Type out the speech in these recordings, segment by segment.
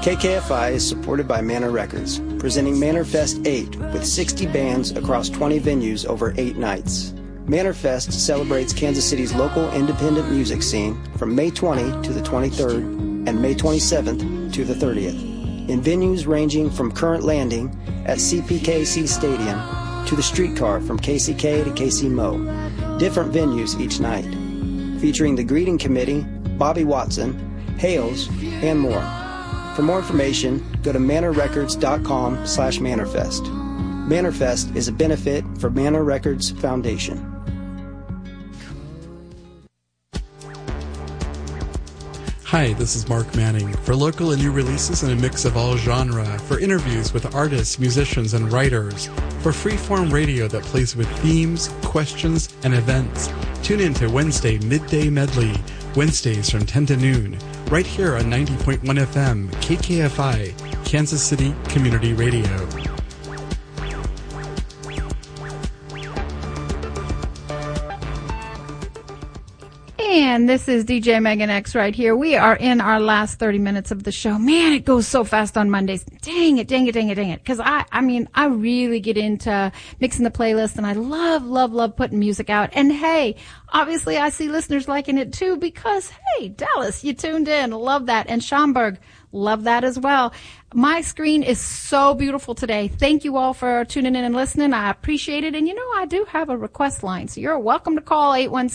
KKFI is supported by Manor Records, presenting Manor Fest 8 with 60 bands across 20 venues over 8 nights. Manor Fest celebrates Kansas City's local independent music scene from May 20 to the 23rd and May 27th to the 30th, in venues ranging from Current Landing at CPKC Stadium to the Streetcar from KCK to KC Mo. Different venues each night, featuring the Greeting Committee, Bobby Watson, Hales, and more. For more information, go to manorrecords.com/Manorfest. Manorfest is a benefit for Manor Records Foundation. Hi, this is Mark Manning. For local and new releases and a mix of all genre, for interviews with artists, musicians, and writers, for freeform radio that plays with themes, questions, and events, tune in to Wednesday Midday Medley, Wednesdays from 10 to noon, right here on 90.1 FM, KKFI, Kansas City Community Radio. And this is DJ Megan X right here. We are in our last 30 minutes of the show. Man, it goes so fast on Mondays. Dang it. Because I really get into mixing the playlist, and I love putting music out. And hey, obviously I see listeners liking it too because, hey, Dallas, you tuned in. Love that. And Schaumburg, love that as well. My screen is so beautiful today. Thank you all for tuning in and listening. I appreciate it. And you know, I do have a request line, so you're welcome to call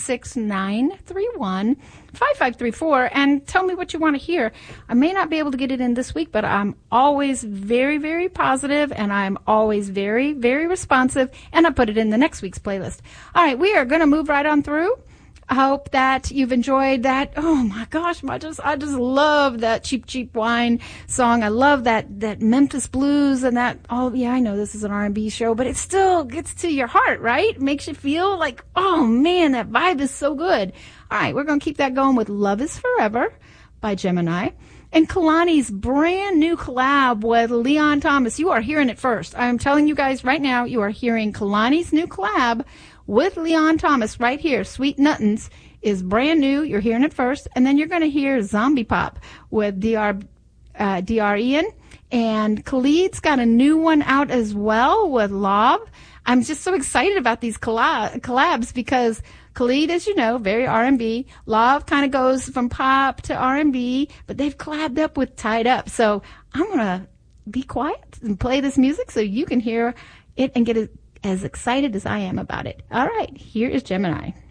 816-931-5534 and tell me what you want to hear. I may not be able to get it in this week, but I'm always very, very positive, and I'm always very, very responsive, and I put it in the next week's playlist. All right, we are going to move right on through. I hope that you've enjoyed that. Oh my gosh, I just love that Cheap Cheap Wine song. I love that Memphis blues and that. Oh yeah, I know this is an R&B show, but it still gets to your heart, right? Makes you feel like, oh man, that vibe is so good. All right, we're going to keep that going with Love Is Forever by Gemini. And Kalani's brand new collab with Leon Thomas. You are hearing it first. I'm telling you guys right now, you are hearing Kalani's new collab with Leon Thomas right here. Sweet Nuttins is brand new. You're hearing it first. And then you're going to hear Zombie Pop with DR Ian. And Khalid's got a new one out as well with Lob. I'm just so excited about these collabs because Khalid, as you know, very R&B. Lob kind of goes from pop to R&B, but they've collabed up with Tied Up. So I'm going to be quiet and play this music so you can hear it and get as excited as I am about it. All right, here is Gemini.